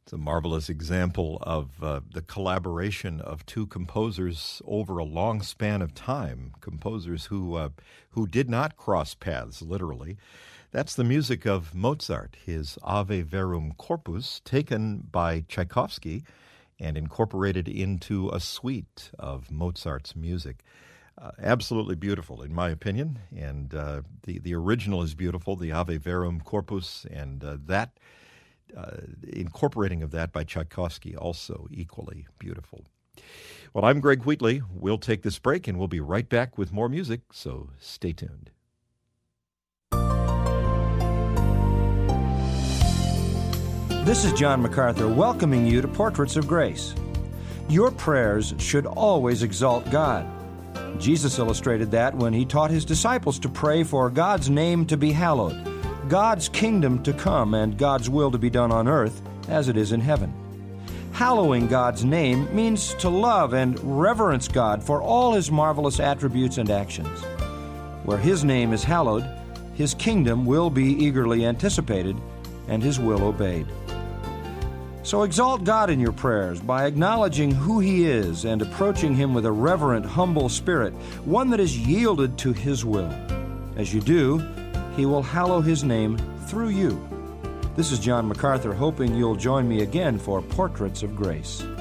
It's a marvelous example of the collaboration of two composers over a long span of time, composers who did not cross paths, literally. That's the music of Mozart, his Ave Verum Corpus, taken by Tchaikovsky and incorporated into a suite of Mozart's music. Absolutely beautiful, in my opinion, and the original is beautiful, the Ave Verum Corpus, and that incorporating of that by Tchaikovsky also equally beautiful. Well, I'm Greg Wheatley. We'll take this break, and we'll be right back with more music, so stay tuned. This is John MacArthur welcoming you to Portraits of Grace. Your prayers should always exalt God. Jesus illustrated that when he taught his disciples to pray for God's name to be hallowed, God's kingdom to come, and God's will to be done on earth as it is in heaven. Hallowing God's name means to love and reverence God for all his marvelous attributes and actions. Where his name is hallowed, his kingdom will be eagerly anticipated and his will obeyed. So exalt God in your prayers by acknowledging who he is and approaching him with a reverent, humble spirit, one that is yielded to his will. As you do, he will hallow his name through you. This is John MacArthur, hoping you'll join me again for Portraits of Grace.